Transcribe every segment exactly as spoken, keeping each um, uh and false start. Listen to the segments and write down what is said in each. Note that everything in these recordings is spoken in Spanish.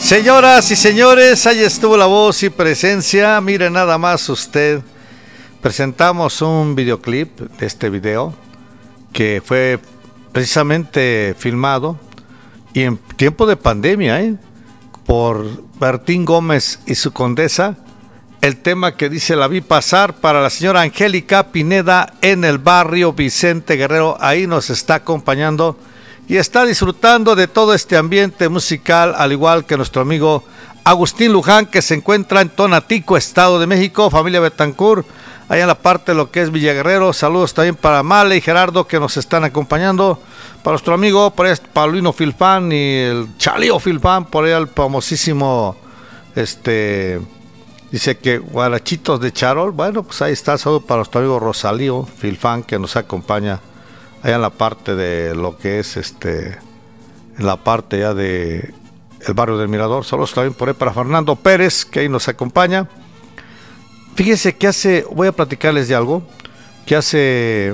Señoras y señores, ahí estuvo la voz y presencia. Mire nada más usted. Presentamos un videoclip de este video que fue precisamente filmado y en tiempo de pandemia, ¿eh? por Martín Gómez y su Condesa. El tema que dice la vi pasar para la señora Angélica Pineda en el barrio Vicente Guerrero. Ahí nos está acompañando y está disfrutando de todo este ambiente musical, al igual que nuestro amigo Agustín Luján, que se encuentra en Tonatico, Estado de México, familia Betancourt, allá en la parte de lo que es Villa Guerrero. Saludos también para Male y Gerardo, que nos están acompañando, para nuestro amigo por este, Paulino Filfán y el Chalío Filfán, por ahí el famosísimo, este, dice que Guarachitos de Charol. Bueno, pues ahí está, saludos para nuestro amigo Rosalío Filfán, que nos acompaña allá en la parte de lo que es este, en la parte ya de el barrio del Mirador. Saludos también por ahí para Fernando Pérez, que ahí nos acompaña. Fíjese que hace, voy a platicarles de algo, que hace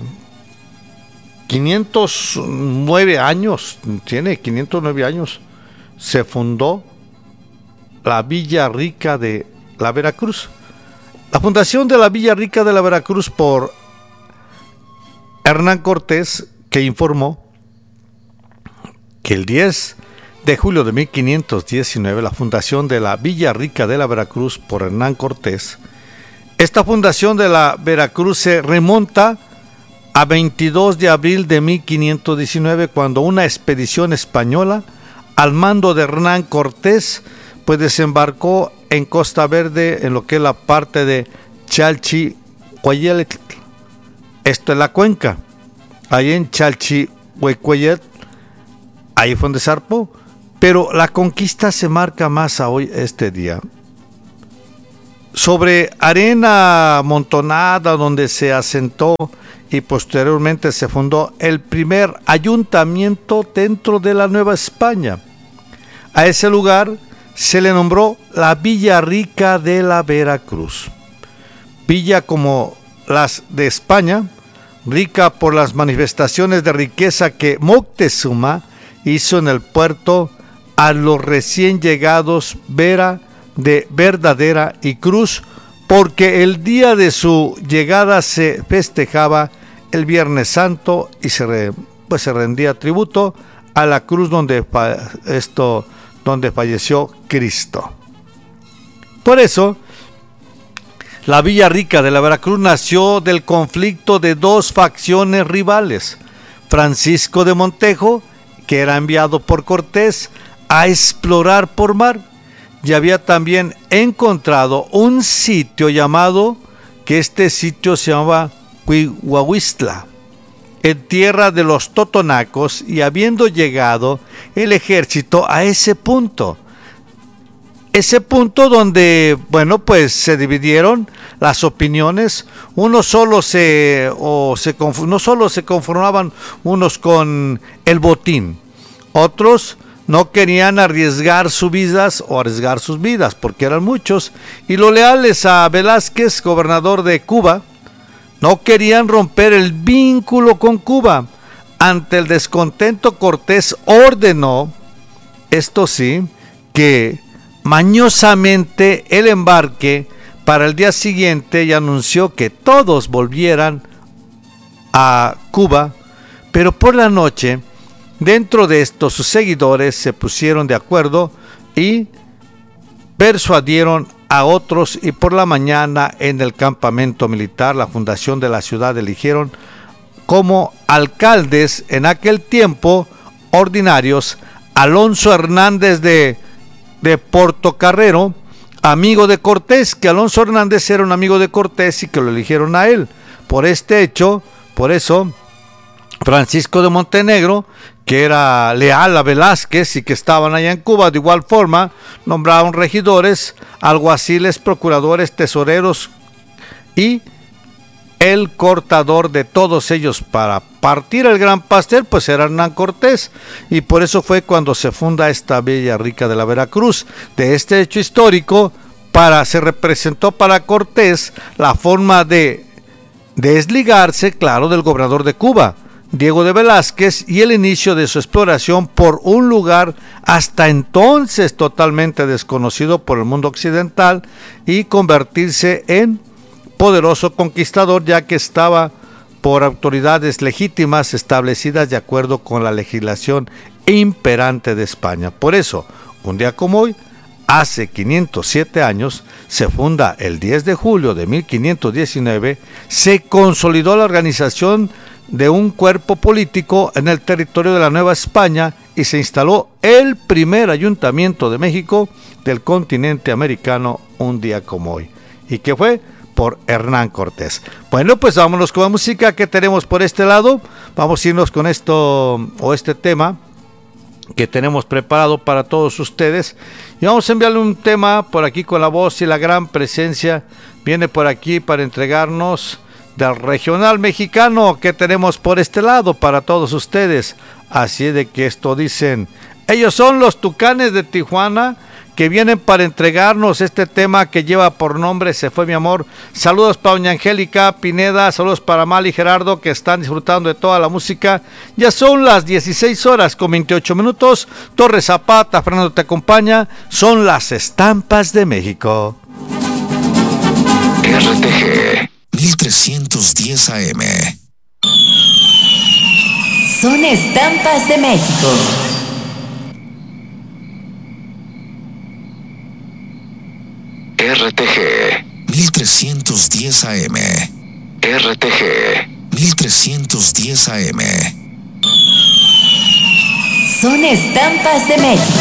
quinientos nueve años, tiene quinientos nueve años, se fundó la Villa Rica de la Veracruz. La fundación de la Villa Rica de la Veracruz por Hernán Cortés, que informó que el diez de julio de mil quinientos diecinueve, la fundación de la Villa Rica de la Veracruz por Hernán Cortés. Esta fundación de la Veracruz se remonta a veintidós de abril de mil quinientos diecinueve, cuando una expedición española al mando de Hernán Cortés pues desembarcó en Costa Verde, en lo que es la parte de Chalchihuayetl. Esto es la cuenca. Ahí en Chalchihuayetl, ahí fue donde zarpó. Pero la conquista se marca más a hoy, este día. Sobre arena amontonada donde se asentó y posteriormente se fundó el primer ayuntamiento dentro de la Nueva España. A ese lugar se le nombró la Villa Rica de la Veracruz. Villa como las de España, rica por las manifestaciones de riqueza que Moctezuma hizo en el puerto a los recién llegados Vera de Verdadera y Cruz, porque el día de su llegada se festejaba el Viernes Santo y se, re, pues se rendía tributo a la cruz donde, esto, donde falleció Cristo. Por eso, la Villa Rica de la Veracruz nació del conflicto de dos facciones rivales: Francisco de Montejo, que era enviado por Cortés a explorar por mar, y había también encontrado un sitio llamado, que este sitio se llamaba Cuihuahuistla, en tierra de los totonacos, y habiendo llegado el ejército a ese punto, ese punto donde, bueno, pues se dividieron las opiniones. Unos solo se, o se, no solo se conformaban unos con el botín, otros no querían arriesgar sus vidas o arriesgar sus vidas, porque eran muchos, y los leales a Velázquez, gobernador de Cuba, no querían romper el vínculo con Cuba. Ante el descontento, Cortés ordenó, esto sí, que mañosamente el embarque para el día siguiente, y anunció que todos volvieran a Cuba, pero por la noche, dentro de esto, sus seguidores se pusieron de acuerdo y persuadieron a otros, y por la mañana en el campamento militar, la fundación de la ciudad, eligieron como alcaldes en aquel tiempo ordinarios Alonso Hernández de, de Portocarrero, amigo de Cortés, que Alonso Hernández era un amigo de Cortés y que lo eligieron a él. Por este hecho, por eso, Francisco de Montenegro, que era leal a Velázquez y que estaban allá en Cuba, de igual forma, nombraron regidores, alguaciles, procuradores, tesoreros y el cortador de todos ellos para partir el gran pastel, pues era Hernán Cortés, y por eso fue cuando se funda esta Villa Rica de la Veracruz. De este hecho histórico, para se representó para Cortés la forma de desligarse, claro, del gobernador de Cuba, Diego de Velázquez y el inicio de su exploración por un lugar hasta entonces totalmente desconocido por el mundo occidental y convertirse en poderoso conquistador, ya que estaba por autoridades legítimas establecidas de acuerdo con la legislación imperante de España. Por eso, un día como hoy, hace quinientos siete años, se funda el diez de julio de mil quinientos diecinueve, se consolidó la organización de un cuerpo político en el territorio de la Nueva España y se instaló el primer ayuntamiento de México del continente americano un día como hoy. ¿Y qué fue? Por Hernán Cortés. Bueno, pues vámonos con la música que tenemos por este lado. Vamos a irnos con esto o este tema que tenemos preparado para todos ustedes y vamos a enviarle un tema por aquí con la voz y la gran presencia. Viene por aquí para entregarnos del regional mexicano que tenemos por este lado para todos ustedes. Así de que esto dicen, ellos son los Tucanes de Tijuana, que vienen para entregarnos este tema que lleva por nombre Se fue mi amor. Saludos para doña Angélica Pineda, saludos para Mali y Gerardo, que están disfrutando de toda la música. Ya son las dieciséis horas con veintiocho minutos. Torres Zapata, Fernando te acompaña. Son las estampas de México. R T G mil trescientos diez A M. Son estampas de México. R T G mil trescientos diez A M. R T G mil trescientos diez A M. Son estampas de México.